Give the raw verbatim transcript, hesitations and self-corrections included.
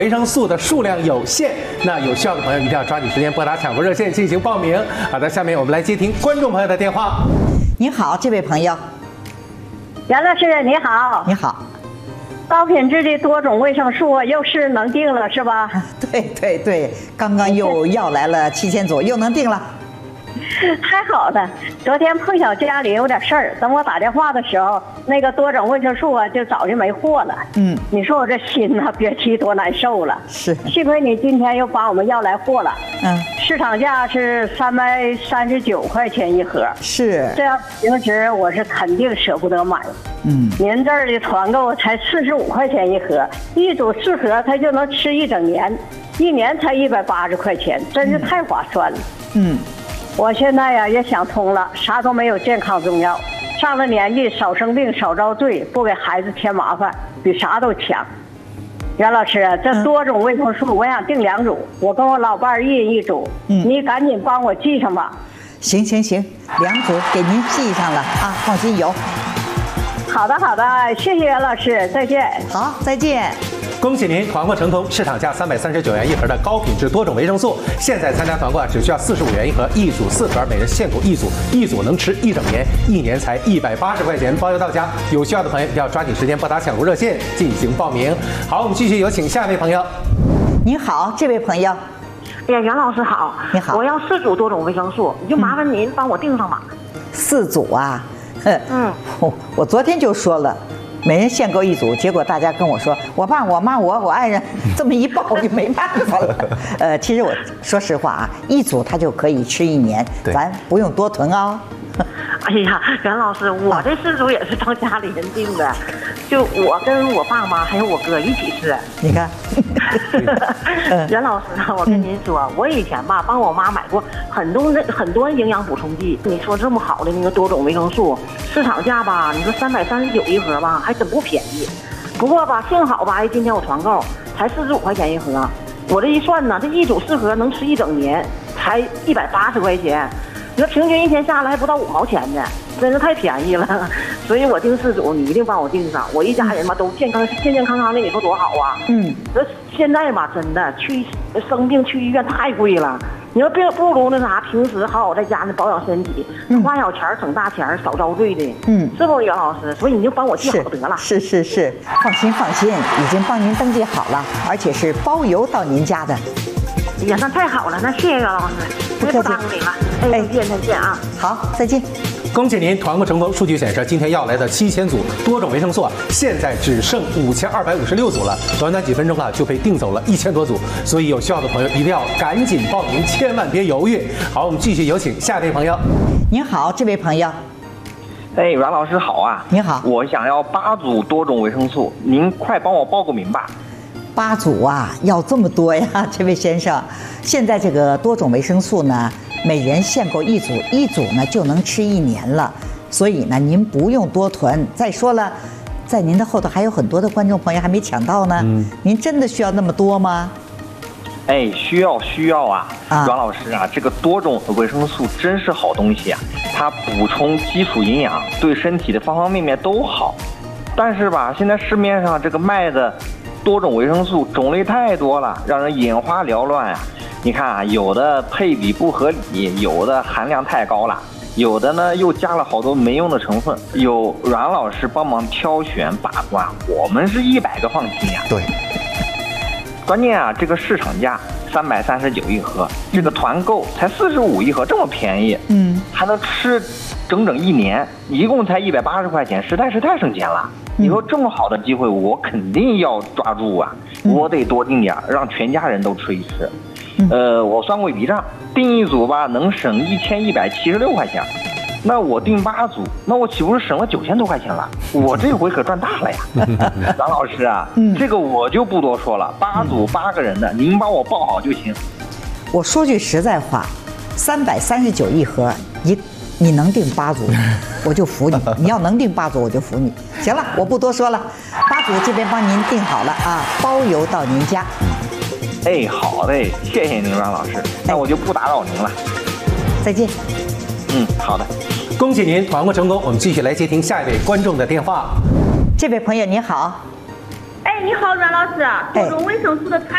维生素的数量有限，那有需要的朋友一定要抓紧时间拨打抢购热线进行报名。好的，下面我们来接听观众朋友的电话。 你好，这位朋友。 袁老师你好。 你好。 高品质的多种维生素又是能定了是吧？ 对对对，刚刚又要来了七千组，又能定了。 太好了！昨天碰巧家里有点事儿，等我打电话的时候，那个多种维生素啊就早就没货了。嗯，你说我这心呐、啊，别提多难受了。 是， 幸亏你今天又帮我们要来货了。 嗯， 市场价是三百三十九块钱一盒。 是， 这样平时我是肯定舍不得买。嗯，您这儿的团购才四十五块钱一盒，一组四盒，它就能吃一整年，一年才一百八十块钱，真是太划算了。嗯。我现在呀也想通了，啥都没有健康重要，上了年纪少生病少遭罪，不给孩子添麻烦，比啥都强。袁老师，这多种维生素我想订两组，我跟我老伴儿一人一组，嗯，你赶紧帮我记上吧。 行行行，两组给您记上了啊，放心有。 好的好的，谢谢袁老师，再见。 好，再见。 恭喜您团购成功，市场价三百三十九元一盒的高品质多种维生素，现在参加团购啊，只需要四十五元一盒，一组四盒，每人限购一组，一组能吃一整年，一年才一百八十块钱，包邮到家。有需要的朋友一定要抓紧时间拨打抢购热线进行报名。好，我们继续有请下一位朋友。 你好，这位朋友。 哎呀，袁老师好， 你好， 我要四组多种维生素，你就麻烦您帮我订上吧。 四组啊？ 嗯， 我我昨天就说了。每人限购一组，结果大家跟我说，我爸、我妈、我、我爱人，这么一报我就没办法了。呃，其实我说实话啊，一组他就可以吃一年，咱不用多囤啊、 哦。哎呀，袁老师，我这四组也是帮家里人订的，就我跟我爸妈还有我哥一起吃。 你看， 袁老师啊，我跟您说，我以前吧帮我妈买过很多很多营养补充剂。你说这么好的那个多种维生素，市场价吧，你说三百三十九一盒吧，还真不便宜。不过吧，幸好吧，今天我团购才四十五块钱一盒，我这一算呢，这一组四盒能吃一整年，才一百八十块钱。你说平均一天下来还不到五毛钱呢，真是太便宜了。所以我订四组，你一定帮我订上，我一家人嘛都健康健健康康的，你说多好啊！嗯，这现在吧，真的去生病去医院太贵了。你说别不如那啥，平时好好在家呢保养身体，花小钱省大钱，少遭罪的。嗯，是不是袁老师？所以你就帮我记好得了。 是是是，放心放心，已经帮您登记好了，而且是包邮到您家的。 哎呀，那太好了，那谢谢袁老师， 不客气， 耽误你了。哎，再见再见啊！ 好，再见。 恭喜您团购成功！数据显示，今天要来的七千组多种维生素啊，现在只剩五千二百五十六组了，短短几分钟啊就被订走了一千多组，所以有需要的朋友一定要赶紧报名，千万别犹豫。好，我们继续有请下一位朋友。 您好，这位朋友。 哎，袁老师好啊！ 你好， 我想要八组多种维生素，您快帮我报个名吧。 八组啊，要这么多呀，这位先生。现在这个多种维生素呢，每人限购一组，一组呢就能吃一年了，所以呢您不用多囤。再说了，在您的后头还有很多的观众朋友还没抢到呢。嗯，您真的需要那么多吗？ 哎，需要需要啊！啊阮老师啊，这个多种维生素真是好东西啊，它补充基础营养，对身体的方方面面都好。但是吧，现在市面上这个卖的多种维生素种类太多了，让人眼花缭乱啊！你看啊，有的配比不合理，有的含量太高了，有的呢又加了好多没用的成分。有阮老师帮忙挑选把关，我们是一百个放心呀。 对， 关键啊，这个市场价三百三十九一盒，这个团购才四十五一盒，这么便宜，嗯，还能吃整整一年，一共才一百八十块钱，实在是太省钱了。你说这么好的机会，我肯定要抓住啊！我得多订点，让全家人都吃一吃。呃，我算过一笔账，订一组吧能省一千一百七十六块钱，那我订八组，那我岂不是省了九千多块钱了？我这回可赚大了呀！张老师啊，这个我就不多说了，八组八个人的，您帮我报好就行。 我说句实在话，三百三十九一盒，你你能订八组，我就服你；你要能订八组，我就服你。行了，我不多说了，八组这边帮您订好了啊，包邮到您家。 哎，好嘞，谢谢您，阮老师，那我就不打扰您了。 再见。 嗯，好的。 恭喜您团购成功，我们继续来接听下一位观众的电话。 这位朋友您好。 哎，你好，阮老师，多种维生素的产